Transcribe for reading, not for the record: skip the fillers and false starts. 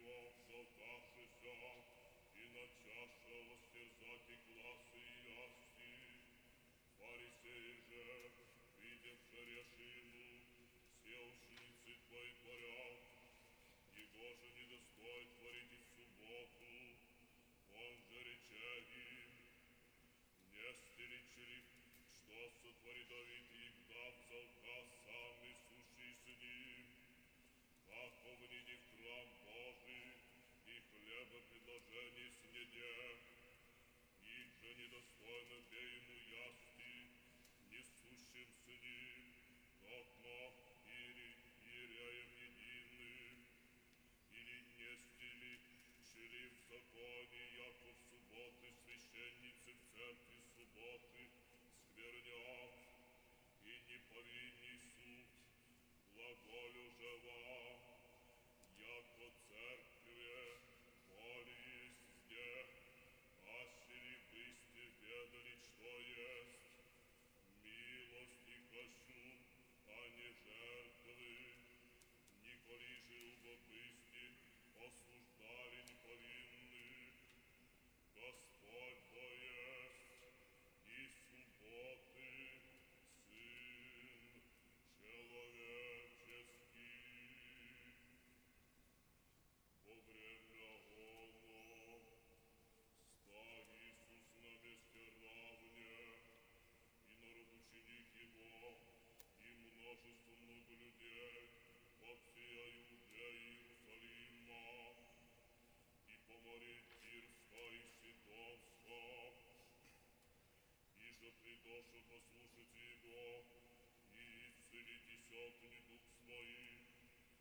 Его взалкавшися, и начавшего востерзать и классы и ясти. Фарисеи же, видевши решину, все ученицы Твои творят, Его же недостоин творить и в субботу. Он же рече им, не стеречи ли, что сотвори Давид, и когда взалка сам и сущий с ним, как повниди в храм Божий, и хлеба предложений снеде, их же недостойно бейну ясти, несущим с ним, токмо иереем единым, или не стили, чили в законе, яко в субботы священницы в церкви субботы сквернят, и не повинней суд, глаголю же вам, яко церкве воли езде, ашли бысте ведали, что есть, милости хочу, а не жертвы, николи же убобысти осуждали неповинных. Господь бо есть, и субботы Сын человеческий. Во время оно ста Иисус на месте равне, и народ ученик Его, и множество много людей от всея Иудеи и Иерусалима, и по море Тирска и Сидонска, и же придошу послушать Его,